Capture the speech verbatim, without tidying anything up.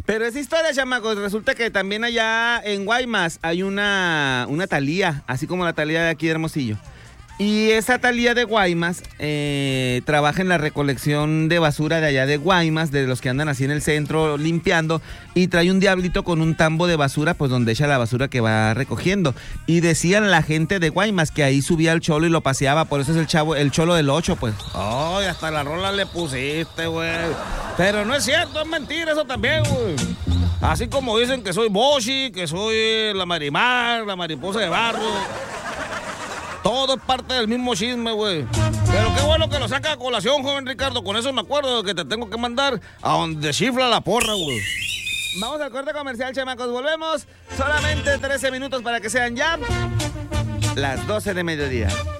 Pero esa historia, chamacos, resulta que también allá en Guaymas hay una, una Thalía, así como la Thalía de aquí de Hermosillo. Y esa Thalía de Guaymas eh, trabaja en la recolección de basura de allá de Guaymas, de los que andan así en el centro limpiando, y trae un diablito con un tambo de basura, pues donde echa la basura que va recogiendo. Y decían la gente de Guaymas que ahí subía el cholo y lo paseaba, por eso es el chavo, el cholo del ocho, pues. Ay, hasta la rola le pusiste, güey. Pero no es cierto, es mentira eso también, güey. Así como dicen que soy Boshi, que soy la Marimar, la mariposa de barro. Todo es parte del mismo chisme, güey. Pero qué bueno que lo saca a colación, joven Ricardo. Con eso me acuerdo de que te tengo que mandar a donde chifla la porra, güey. Vamos al corte comercial, chamacos. Volvemos. Solamente trece minutos para que sean ya las doce de mediodía.